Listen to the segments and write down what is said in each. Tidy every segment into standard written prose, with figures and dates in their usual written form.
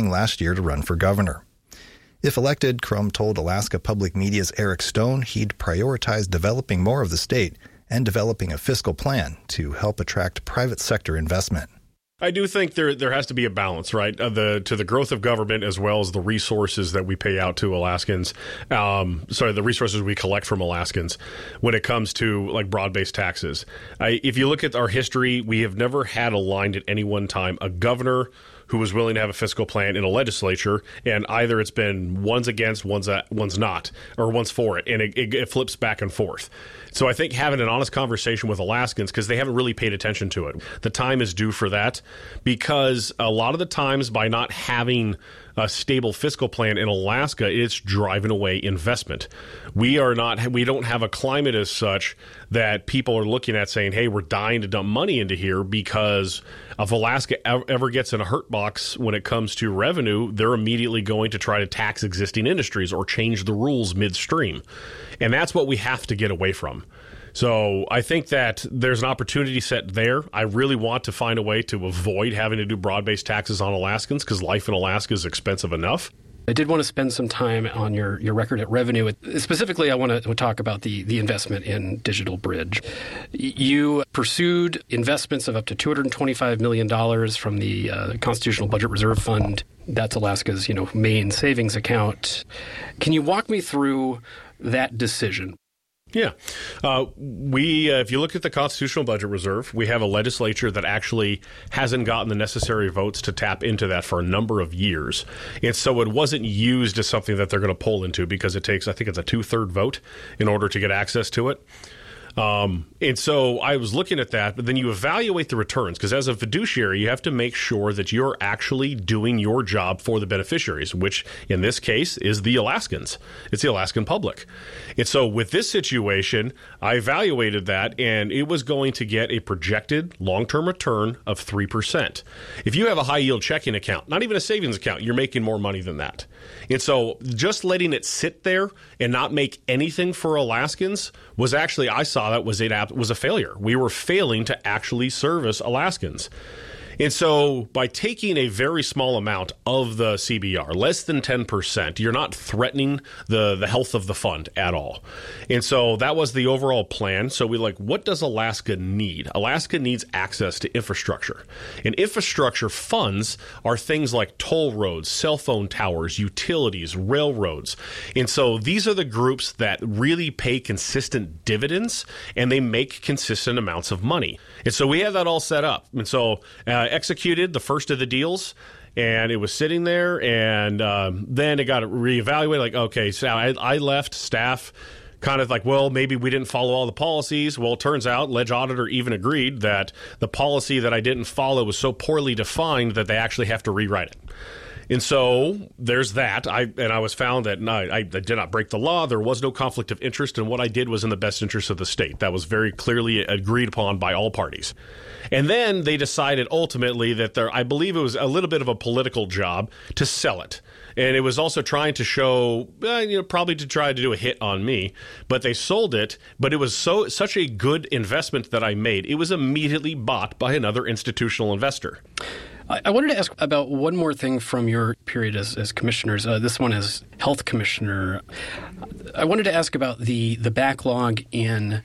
campaigning last year to run for governor. If elected, Crum told Alaska Public Media's Eric Stone he'd prioritize developing more of the state and developing a fiscal plan to help attract private sector investment. I do think there has to be a balance, right? To the growth of government as well as the resources that we pay out to Alaskans. The resources we collect from Alaskans when it comes to like broad-based taxes. If you look at our history, we have never had aligned at any one time a governor who was willing to have a fiscal plan in a legislature, and either it's been one's against, one's not, or one's for it, and it flips back and forth. So I think having an honest conversation with Alaskans, because they haven't really paid attention to it, the time is due for that, because a lot of the times by not having a stable fiscal plan in Alaska, it's driving away investment. We don't have a climate as such that people are looking at saying, hey, we're dying to dump money into here, because if Alaska ever gets in a hurt box when it comes to revenue, they're immediately going to try to tax existing industries or change the rules midstream. And that's what we have to get away from. So I think that there's an opportunity set there. I really want to find a way to avoid having to do broad-based taxes on Alaskans, because life in Alaska is expensive enough. I did want to spend some time on your record at Revenue. Specifically, I want to talk about the investment in Digital Bridge. You pursued investments of up to $225 million from the Constitutional Budget Reserve Fund. That's Alaska's, main savings account. Can you walk me through that decision? Yeah. If you look at the Constitutional Budget Reserve, we have a legislature that actually hasn't gotten the necessary votes to tap into that for a number of years. And so it wasn't used as something that they're going to pull into, because it takes, I think it's a 2/3 vote in order to get access to it. And so I was looking at that, but then you evaluate the returns, because as a fiduciary, you have to make sure that you're actually doing your job for the beneficiaries, which in this case is the Alaskans. It's the Alaskan public. And so with this situation, I evaluated that, and it was going to get a projected long-term return of 3%. If you have a high-yield checking account, not even a savings account, you're making more money than that. And so just letting it sit there and not make anything for Alaskans was actually, I saw that was a failure. We were failing to actually service Alaskans. And so by taking a very small amount of the CBR, less than 10%, you're not threatening the health of the fund at all. And so that was the overall plan. So what does Alaska need? Alaska needs access to infrastructure. And infrastructure funds are things like toll roads, cell phone towers, utilities, railroads. And so these are the groups that really pay consistent dividends, and they make consistent amounts of money. And so we have that all set up. And so executed the first of the deals, and it was sitting there, and then it got reevaluated. Okay, so I left, staff kind of well, maybe we didn't follow all the policies. Well, it turns out Ledge Auditor even agreed that the policy that I didn't follow was so poorly defined that they actually have to rewrite it. And so there's that. I was found that I did not break the law. There was no conflict of interest, and what I did was in the best interest of the state. That was very clearly agreed upon by all parties. And then they decided ultimately that I believe it was a little bit of a political job to sell it. And it was also trying to show, probably to try to do a hit on me. But they sold it, but it was such a good investment that I made. It was immediately bought by another institutional investor. I wanted to ask about one more thing from your period as commissioners. This one as health commissioner. I wanted to ask about the backlog in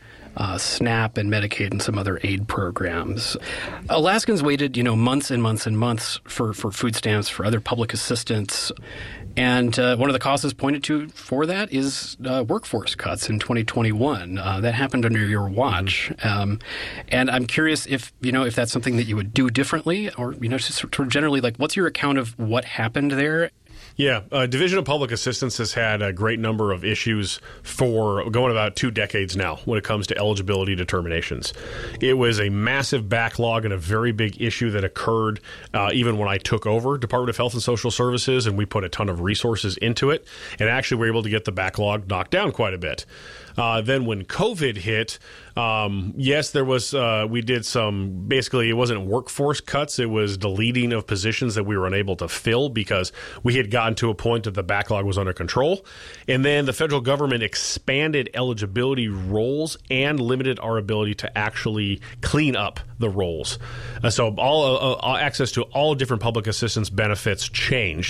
SNAP and Medicaid and some other aid programs. Alaskans waited, months and months and months for food stamps, for other public assistance. And one of the causes pointed to for that is workforce cuts in 2021. That happened under your watch. And I'm curious if that's something that you would do differently, or, just sort of generally, what's your account of what happened there? Yeah, Division of Public Assistance has had a great number of issues for going about 2 decades now when it comes to eligibility determinations. It was a massive backlog and a very big issue that occurred even when I took over Department of Health and Social Services, and we put a ton of resources into it, and actually were able to get the backlog knocked down quite a bit. Then when COVID hit, yes, there was, we did some, basically it wasn't workforce cuts, it was deleting of positions that we were unable to fill because we had gotten to a point that the backlog was under control. And then the federal government expanded eligibility roles and limited our ability to actually clean up the roles. So all access to all different public assistance benefits changed.